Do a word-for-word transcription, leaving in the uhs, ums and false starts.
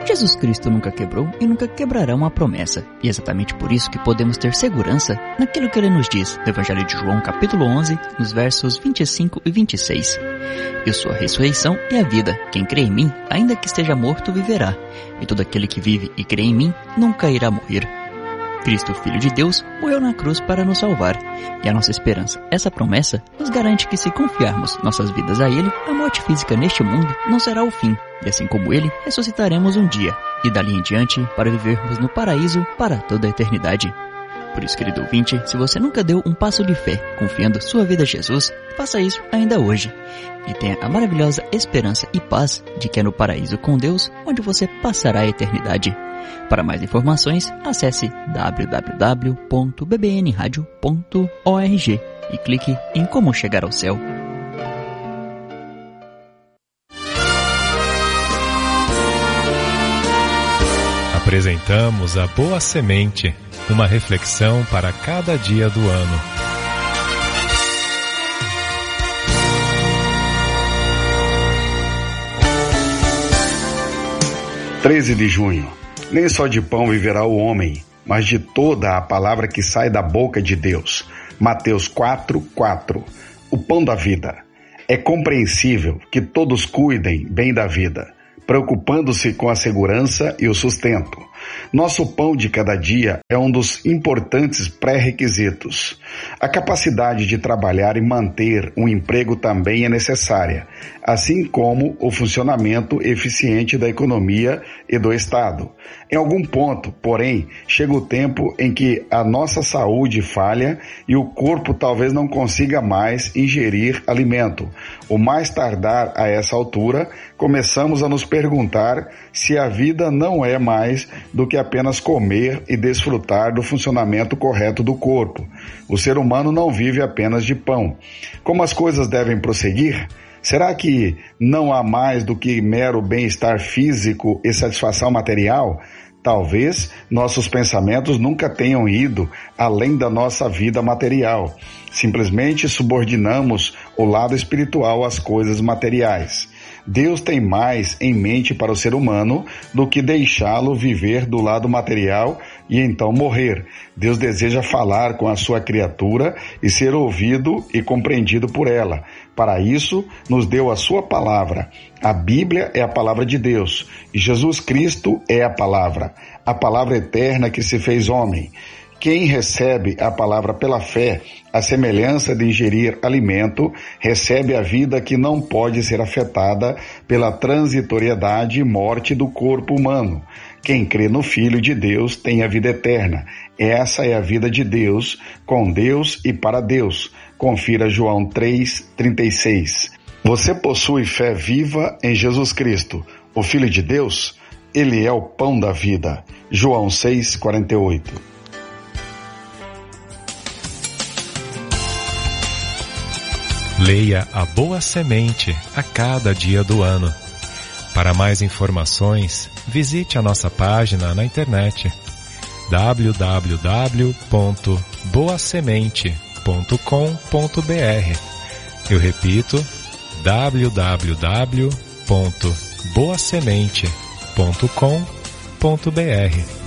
Jesus Cristo nunca quebrou e nunca quebrará uma promessa, e é exatamente por isso que podemos ter segurança naquilo que Ele nos diz no Evangelho de João, capítulo onze, nos versos vinte e cinco e vinte e seis. Eu sou a ressurreição e a vida. Quem crê em mim, ainda que esteja morto, viverá. E todo aquele que vive e crê em mim, nunca irá morrer. Cristo, Filho de Deus, morreu na cruz para nos salvar. E a nossa esperança, essa promessa, nos garante que se confiarmos nossas vidas a Ele, a morte física neste mundo não será o fim. E assim como Ele, ressuscitaremos um dia. E dali em diante, para vivermos no paraíso para toda a eternidade. Por isso, querido ouvinte, se você nunca deu um passo de fé, confiando sua vida a Jesus, faça isso ainda hoje. E tenha a maravilhosa esperança e paz de que é no paraíso com Deus onde você passará a eternidade. Para mais informações, acesse w w w ponto b b n radio ponto org e clique em Como Chegar ao Céu. Apresentamos a Boa Semente, uma reflexão para cada dia do ano. treze de junho. Nem só de pão viverá o homem, mas de toda a palavra que sai da boca de Deus. Mateus quatro, quatro. O pão da vida. É compreensível que todos cuidem bem da vida, preocupando-se com a segurança e o sustento. Nosso pão de cada dia é um dos importantes pré-requisitos. A capacidade de trabalhar e manter um emprego também é necessária, assim como o funcionamento eficiente da economia e do Estado. Em algum ponto, porém, chega o tempo em que a nossa saúde falha e o corpo talvez não consiga mais ingerir alimento. O mais tardar a essa altura, começamos a nos perguntar se a vida não é mais do que apenas comer e desfrutar do funcionamento correto do corpo. O ser humano não vive apenas de pão. Como as coisas devem prosseguir? Será que não há mais do que mero bem-estar físico e satisfação material? Talvez nossos pensamentos nunca tenham ido além da nossa vida material. Simplesmente subordinamos o lado espiritual às coisas materiais. Deus tem mais em mente para o ser humano do que deixá-lo viver do lado material e então morrer. Deus deseja falar com a sua criatura e ser ouvido e compreendido por ela. Para isso, nos deu a sua palavra. A Bíblia é a palavra de Deus e Jesus Cristo é a palavra, a palavra eterna que se fez homem. Quem recebe a palavra pela fé, a semelhança de ingerir alimento, recebe a vida que não pode ser afetada pela transitoriedade e morte do corpo humano. Quem crê no Filho de Deus tem a vida eterna. Essa é a vida de Deus, com Deus e para Deus. Confira João três, trinta e seis. Você possui fé viva em Jesus Cristo, o Filho de Deus? Ele é o pão da vida. João seis, quarenta e oito. Leia a Boa Semente a cada dia do ano. Para mais informações, visite a nossa página na internet w w w ponto boa semente ponto com ponto b r. Eu repito, w w w ponto boa semente ponto com ponto b r.